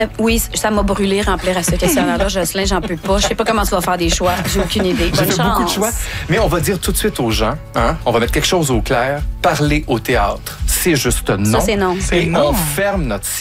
Oui, ça m'a brûlé remplir à ce questionnaire-là, Jocelyn, j'en peux pas. Je sais pas comment tu vas faire des choix. J'ai aucune idée. J'ai Bonne fait beaucoup de chance. choix, mais on va dire tout de suite aux gens, hein, on va mettre quelque chose au clair, parler au théâtre. C'est juste non. Ça, c'est non. Et on ferme notre